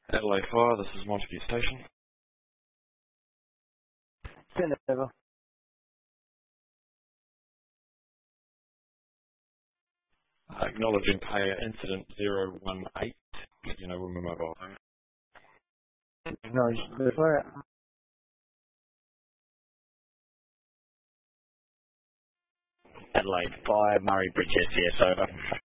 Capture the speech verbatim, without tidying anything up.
Adelaide Fire, this is Montague Station. Send it over. Uh, acknowledging payer incident zero one eight. You know, when we're mobile phone. Acknowledge the fire. Adelaide Fire, Murray Bridge S C S over.